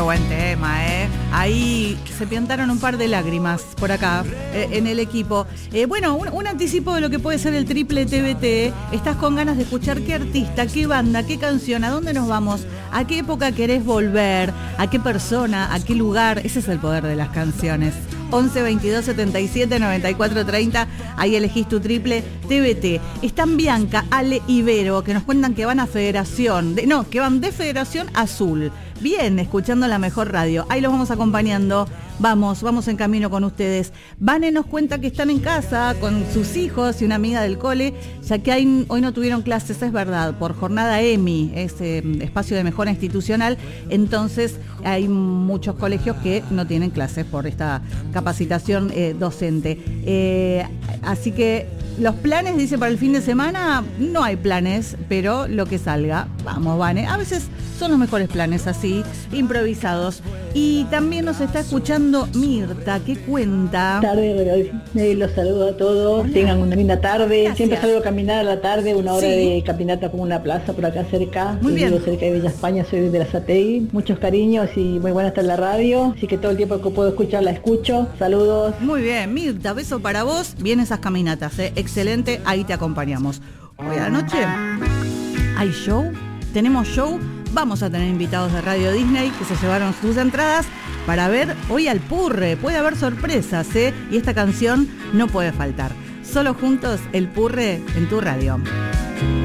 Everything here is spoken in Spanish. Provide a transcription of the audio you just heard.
buen tema, ¿eh? Ahí se piantaron un par de lágrimas por acá, en el equipo. Bueno, un anticipo de lo que puede ser el triple TBT. ¿Estás con ganas de escuchar qué artista, qué banda, qué canción, a dónde nos vamos, a qué época querés volver, a qué persona, a qué lugar? Ese es el poder de las canciones. 11 22 77 94 30, ahí elegís tu triple TBT. Están Bianca, Ale y Vero, que nos cuentan que van a Federación, que van de Federación Azul. Bien, escuchando la mejor radio. Ahí los vamos acompañando. Vamos en camino con ustedes. Vane nos cuenta que están en casa con sus hijos y una amiga del cole, ya que hoy no tuvieron clases, es verdad, por jornada EMI, ese espacio de mejora institucional. Entonces hay muchos colegios que no tienen clases por esta capacitación docente. Así que los planes, dice, para el fin de semana, no hay planes, pero lo que salga, vamos, Vane. A veces son los mejores planes así, improvisados. Y también nos está escuchando Mirta, que cuenta. Tarde, los saludo a todos. Hola. Tengan una linda tarde. Gracias. Siempre salgo a caminar a la tarde, una hora de caminata por una plaza por acá cerca. Muy bien. Vivo cerca de Villa España, soy de la Sategui. Muchos cariños y muy buena estar en la radio. Así que todo el tiempo que puedo escuchar la escucho. Saludos. Muy bien, Mirta, beso para vos. Bien esas caminatas, excelente, ahí te acompañamos. Hoy a la noche hay show, tenemos show. Vamos a tener invitados de Radio Disney que se llevaron sus entradas para ver hoy al Purre. Puede haber sorpresas, y esta canción no puede faltar. Solo juntos, el Purre en tu radio.